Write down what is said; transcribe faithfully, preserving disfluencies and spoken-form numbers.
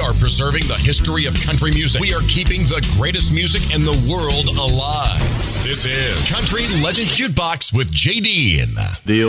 are preserving the history of country music. We are keeping the greatest music in the world alive. This is Country Legends Jukebox with J D. The